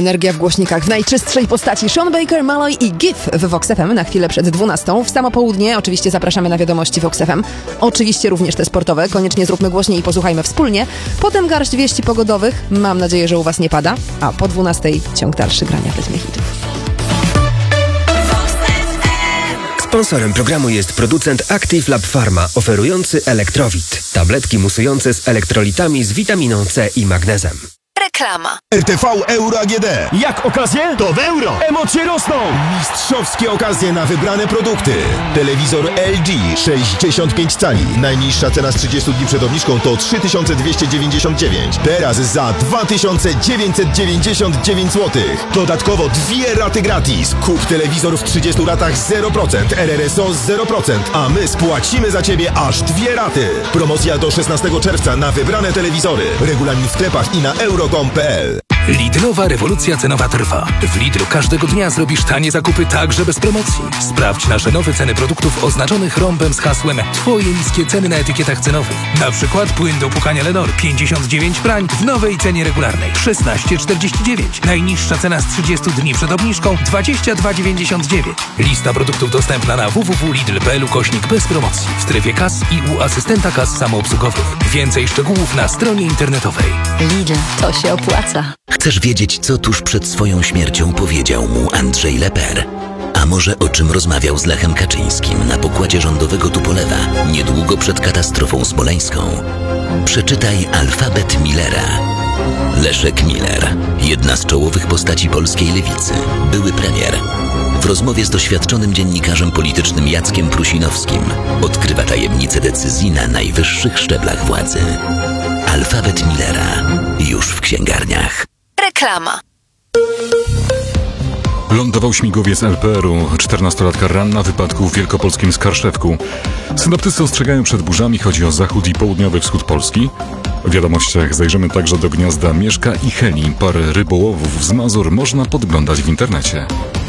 Energia w głośnikach w najczystszej postaci. Sean Baker, Malloy i GIF w Vox FM na chwilę przed 12. W samo południe oczywiście zapraszamy na wiadomości Vox FM. Oczywiście również te sportowe. Koniecznie zróbmy głośniej i posłuchajmy wspólnie. Potem garść wieści pogodowych. Mam nadzieję, że u was nie pada. A po 12 ciąg dalszy grania w rytmie hitów. Sponsorem programu jest producent Active Lab Pharma, oferujący Elektrowit. Tabletki musujące z elektrolitami z witaminą C i magnezem. Reklama. RTV Euro AGD. Jak okazje? To w euro. Emocje rosną. Mistrzowskie okazje na wybrane produkty. Telewizor LG 65 cali. Najniższa cena z 30 dni przed obniżką to 3299. Teraz za 2999 zł. Dodatkowo 2 raty gratis. Kup telewizor w 30 ratach 0%, RRSO 0%, a my spłacimy za Ciebie aż 2 raty. Promocja do 16 czerwca na wybrane telewizory. Regulamin w sklepach i na euro.com.pl. Lidlowa rewolucja cenowa trwa. W Lidlu każdego dnia zrobisz tanie zakupy także bez promocji. Sprawdź nasze nowe ceny produktów oznaczonych rąbem z hasłem Twoje niskie ceny na etykietach cenowych. Na przykład płyn do płukania Lenor 59 prań w nowej cenie regularnej 16,49. Najniższa cena z 30 dni przed obniżką 22,99. Lista produktów dostępna na www.lidl.pl/. bez promocji w strefie kas i u asystenta kas samoobsługowych. Więcej szczegółów na stronie internetowej. Lidl, to się opłaca. Chcesz wiedzieć, co tuż przed swoją śmiercią powiedział mu Andrzej Leper? A może o czym rozmawiał z Lechem Kaczyńskim na pokładzie rządowego Tupolewa niedługo przed katastrofą smoleńską? Przeczytaj Alfabet Millera. Leszek Miller, jedna z czołowych postaci polskiej lewicy, były premier. W rozmowie z doświadczonym dziennikarzem politycznym Jackiem Prusinowskim odkrywa tajemnice decyzji na najwyższych szczeblach władzy. Alfabet Millera. Już w księgarniach. Reklama. Lądował śmigłowiec LPR-u. 14-latka ranna w wypadku w wielkopolskim Skarszewku. Synoptycy ostrzegają przed burzami. Chodzi o zachód i południowy wschód Polski. W wiadomościach zajrzymy także do gniazda Mieszka i Heli. Parę rybołowów z Mazur można podglądać w internecie.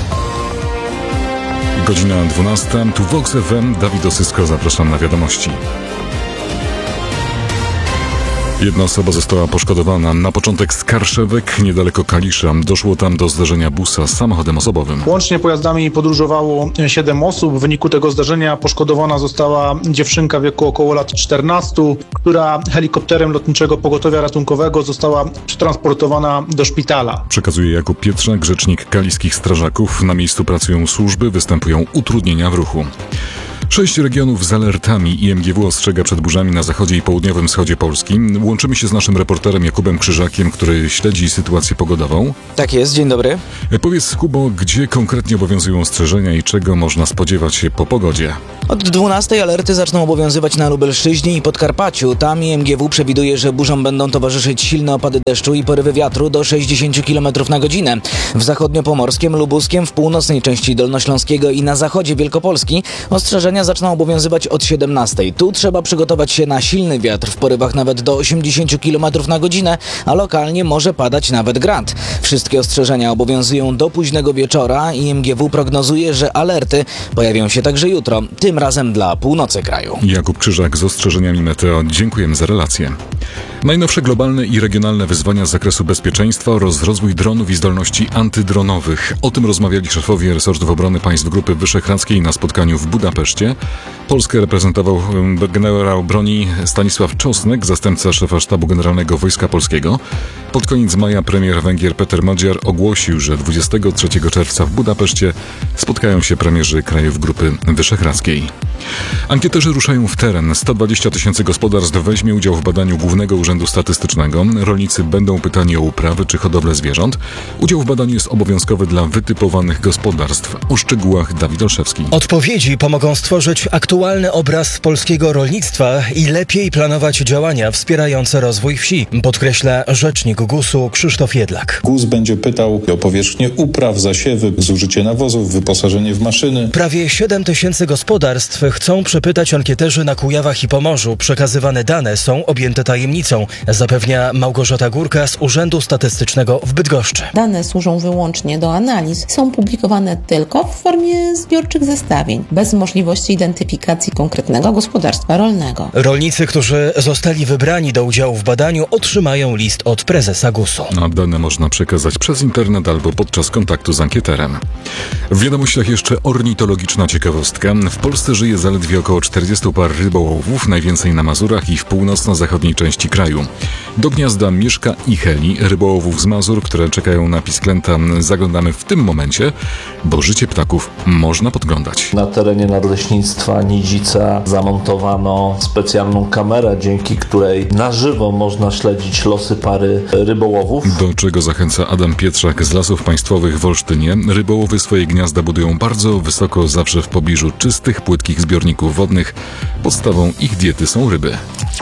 Godzina 12. Tu Vox FM. Dawid Osysko. Zapraszam na wiadomości. Jedna osoba została poszkodowana. Na początek Skarszewek, niedaleko Kalisza. Doszło tam do zdarzenia busa z samochodem osobowym. Łącznie pojazdami podróżowało 7 osób. W wyniku tego zdarzenia poszkodowana została dziewczynka w wieku około lat 14, która helikopterem Lotniczego Pogotowia Ratunkowego została przetransportowana do szpitala. Przekazuje Jakub Pietrzak, rzecznik kaliskich strażaków. Na miejscu pracują służby, występują utrudnienia w ruchu. 6 regionów z alertami. IMGW ostrzega przed burzami na zachodzie i południowym wschodzie Polski. Łączymy się z naszym reporterem Jakubem Krzyżakiem, który śledzi sytuację pogodową. Tak jest, dzień dobry. Powiedz, Kubo, gdzie konkretnie obowiązują ostrzeżenia i czego można spodziewać się po pogodzie? Od 12 alerty zaczną obowiązywać na Lubelszczyźnie i Podkarpaciu. Tam IMGW przewiduje, że burzom będą towarzyszyć silne opady deszczu i porywy wiatru do 60 km na godzinę. W zachodniopomorskim, lubuskim, w północnej części Dolnośląskiego i na zachodzie Wielkopolski ostrzeżenia zaczną obowiązywać od 17. Tu trzeba przygotować się na silny wiatr w porywach nawet do 80 km na godzinę, a lokalnie może padać nawet grad. Wszystkie ostrzeżenia obowiązują do późnego wieczora i IMGW prognozuje, że alerty pojawią się także jutro, tym razem dla północy kraju. Jakub Krzyżak z ostrzeżeniami meteo. Dziękujemy za relację. Najnowsze globalne i regionalne wyzwania z zakresu bezpieczeństwa oraz rozwój dronów i zdolności antydronowych. O tym rozmawiali szefowie resortów obrony państw Grupy Wyszehradzkiej na spotkaniu w Budapeszcie. Polskę reprezentował generał broni Stanisław Czosnek, zastępca szefa Sztabu Generalnego Wojska Polskiego. Pod koniec maja premier Węgier Peter Magyar ogłosił, że 23 czerwca w Budapeszcie spotkają się premierzy krajów Grupy Wyszehradzkiej. Ankieterzy ruszają w teren. 120 000 gospodarstw weźmie udział w badaniu Głównego Urzędu Statystycznego. Rolnicy będą pytani o uprawy czy hodowlę zwierząt. Udział w badaniu jest obowiązkowy dla wytypowanych gospodarstw. O szczegółach Dawid Olszewski. Odpowiedzi pomogą stworzyć aktualny obraz polskiego rolnictwa i lepiej planować działania wspierające rozwój wsi, podkreśla rzecznik GUS-u Krzysztof Jedlak. GUS będzie pytał o powierzchnię upraw, zasiewy, zużycie nawozów, wyposażenie w maszyny. Prawie 7 000 gospodarstw chcą przepytać ankieterzy na Kujawach i Pomorzu. Przekazywane dane są objęte tajemnicą. tajemnicą, zapewnia Małgorzata Górka z Urzędu Statystycznego w Bydgoszczy. Dane służą wyłącznie do analiz, są publikowane tylko w formie zbiorczych zestawień, bez możliwości identyfikacji konkretnego gospodarstwa rolnego. Rolnicy, którzy zostali wybrani do udziału w badaniu, otrzymają list od prezesa GUS-u. A dane można przekazać przez internet albo podczas kontaktu z ankieterem. W wiadomościach jeszcze ornitologiczna ciekawostka. W Polsce żyje zaledwie około 40 par rybołowów, najwięcej na Mazurach i w północno-zachodniej części kraju. Do gniazda Mieszka i Heli, rybołowów z Mazur, które czekają na pisklęta, zaglądamy w tym momencie, bo życie ptaków można podglądać. Na terenie Nadleśnictwa Nidzica zamontowano specjalną kamerę, dzięki której na żywo można śledzić losy pary rybołowów. Do czego zachęca Adam Pietrzak z Lasów Państwowych w Olsztynie. Rybołowy swoje gniazda budują bardzo wysoko, zawsze w pobliżu czystych, płytkich zbiorników wodnych. Podstawą ich diety są ryby.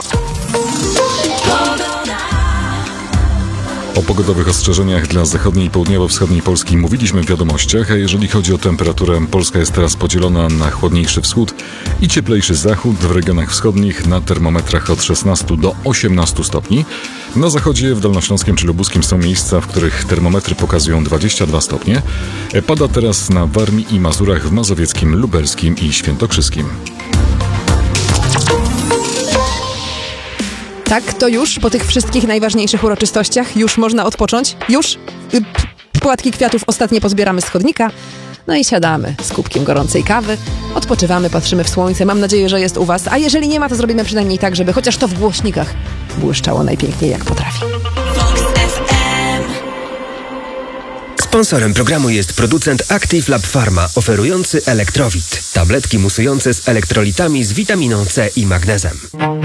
O pogodowych ostrzeżeniach dla zachodniej i południowo-wschodniej Polski mówiliśmy w wiadomościach, a jeżeli chodzi o temperaturę, Polska jest teraz podzielona na chłodniejszy wschód i cieplejszy zachód. W regionach wschodnich na termometrach od 16 do 18 stopni. Na zachodzie, w Dolnośląskim czy Lubuskim są miejsca, w których termometry pokazują 22 stopnie. Pada teraz na Warmii i Mazurach, w Mazowieckim, Lubelskim i Świętokrzyskim. Tak, to już po tych wszystkich najważniejszych uroczystościach już można odpocząć. Już płatki kwiatów ostatnie pozbieramy z chodnika. No i siadamy z kubkiem gorącej kawy, odpoczywamy, patrzymy w słońce. Mam nadzieję, że jest u was. A jeżeli nie ma, to zrobimy przynajmniej tak, żeby chociaż to w głośnikach błyszczało najpiękniej jak potrafi. Sponsorem programu jest producent Active Lab Pharma, oferujący Elektrowit. Tabletki musujące z elektrolitami z witaminą C i magnezem.